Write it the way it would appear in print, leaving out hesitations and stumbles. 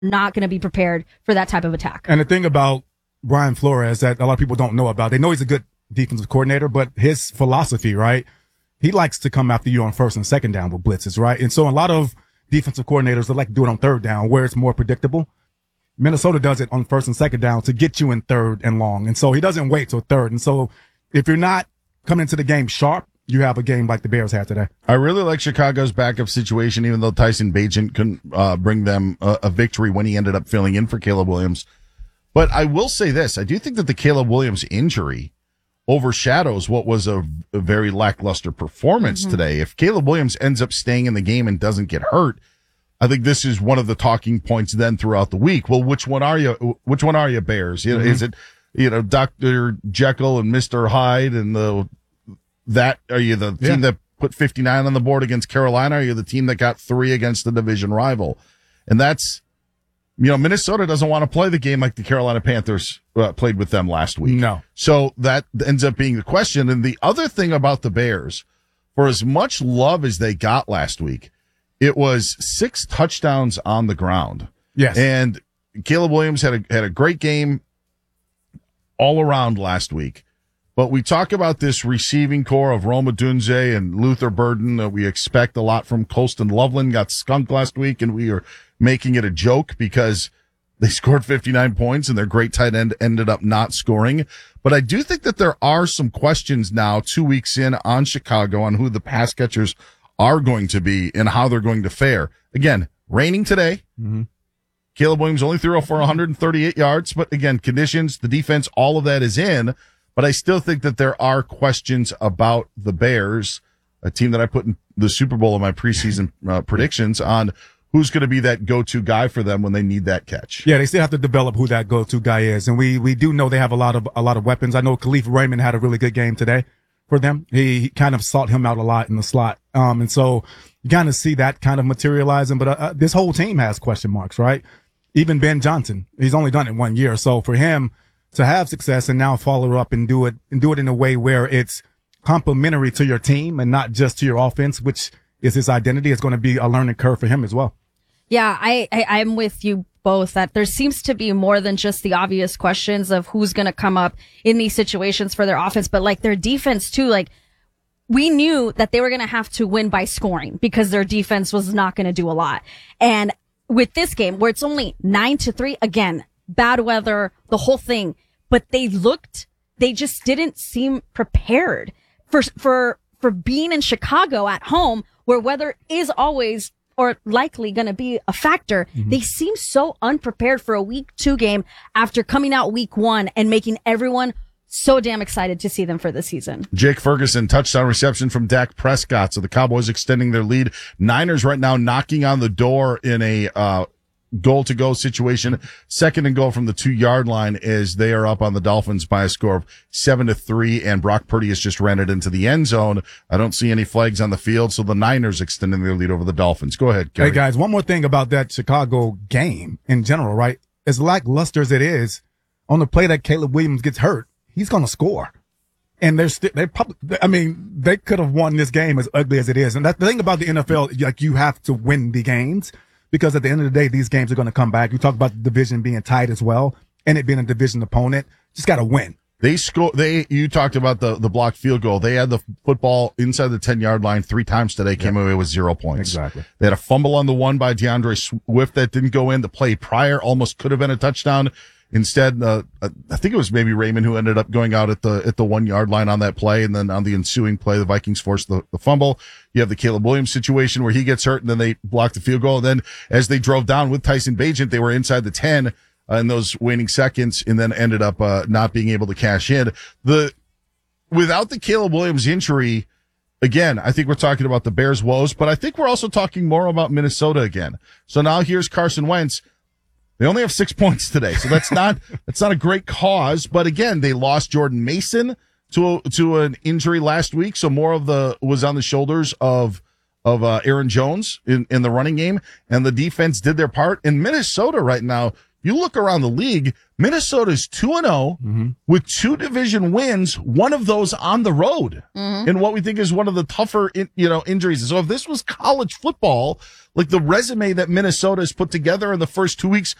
not going to be prepared for that type of attack. And the thing about Brian Flores that a lot of people don't know about, they know he's a good defensive coordinator, but his philosophy, right? He likes to come after you on first and second down with blitzes, right? And so a lot of defensive coordinators they like to do it on third down where it's more predictable. Minnesota does it on first and second down to get you in third and long. And so he doesn't wait till third. And so if you're not coming into the game sharp, you have a game like the Bears had today. I really like Chicago's backup situation, even though Tyson Bagent couldn't bring them a victory when he ended up filling in for Caleb Williams. But I will say this. I do think that the Caleb Williams injury overshadows what was a very lackluster performance today. If Caleb Williams ends up staying in the game and doesn't get hurt, I think this is one of the talking points then throughout the week. Well, which one are you? Which one are you, Bears? You know, is it, Dr. Jekyll and Mr. Hyde and are you the team that put 59 on the board against Carolina? Or are you the team that got 3 against the division rival? And that's, Minnesota doesn't want to play the game like the Carolina Panthers played with them last week. No. So that ends up being the question. And the other thing about the Bears, for as much love as they got last week, it was 6 touchdowns on the ground. Yes. And Caleb Williams had a great game all around last week. But we talk about this receiving core of Rome Odunze and Luther Burden that we expect a lot from. Colston Loveland got skunked last week, and we are making it a joke because they scored 59 points and their great tight end ended up not scoring. But I do think that there are some questions now 2 weeks in on Chicago on who the pass catchers are going to be and how they're going to fare. Again, raining today. Mm-hmm. Caleb Williams only threw for 138 yards, but again, conditions, the defense, all of that is in. But I still think that there are questions about the Bears, a team that I put in the Super Bowl in my preseason predictions on who's going to be that go-to guy for them when they need that catch. Yeah, they still have to develop who that go-to guy is. And we do know they have a lot of weapons. I know Khalif Raymond had a really good game today for them. He kind of sought him out a lot in the slot. And so you kind of see that kind of materializing. But this whole team has question marks, right? Even Ben Johnson, he's only done it 1 year. So for him to have success and now follow up and do it in a way where it's complementary to your team and not just to your offense, which is his identity, is going to be a learning curve for him as well. Yeah, I'm with you both that there seems to be more than just the obvious questions of who's going to come up in these situations for their offense, but like their defense too. Like we knew that they were going to have to win by scoring because their defense was not going to do a lot. And with this game where it's only 9-3, again, bad weather, the whole thing, but they just didn't seem prepared for being in Chicago at home where weather is always or likely going to be a factor. Mm-hmm. They seem so unprepared for a week 2 game after coming out week 1 and making everyone so damn excited to see them for the season. Jake Ferguson, touchdown reception from Dak Prescott. So the Cowboys extending their lead. Niners right now knocking on the door in a goal-to-go situation. 2nd and goal from the 2-yard line as they are up on the Dolphins by a score of 7-3, and Brock Purdy has just ran it into the end zone. I don't see any flags on the field, so the Niners extending their lead over the Dolphins. Go ahead, Gary. Hey, guys, one more thing about that Chicago game in general, right? As lackluster as it is, on the play that Caleb Williams gets hurt, he's going to score. And they could have won this game as ugly as it is. And that's the thing about the NFL, like you have to win the games. Because at the end of the day, these games are going to come back. You talk about the division being tight as well, and it being a division opponent. Just got to win. You talked about the blocked field goal. They had the football inside the 10-yard line 3 times today, came away with 0 points. Exactly. They had a fumble on the one by DeAndre Swift that didn't go in. The play prior almost could have been a touchdown. Instead, I think it was maybe Raymond who ended up going out at the 1-yard line on that play. And then on the ensuing play, the Vikings forced the fumble. You have the Caleb Williams situation where he gets hurt and then they block the field goal. And then as they drove down with Tyson Bagent, they were inside the 10 in those waning seconds and then ended up, not being able to cash in. Without the Caleb Williams injury, again, I think we're talking about the Bears' woes, but I think we're also talking more about Minnesota again. So now here's Carson Wentz. They only have 6 points today, so that's not a great cause. But again, they lost Jordan Mason to an injury last week, so more of was on the shoulders of Aaron Jones in the running game, and the defense did their part. In Minnesota right now, You look around the league, Minnesota's 2-0 with 2 division wins, one of those on the road in what we think is one of the tougher, injuries. So if this was college football, like the resume that Minnesota has put together in the first 2 weeks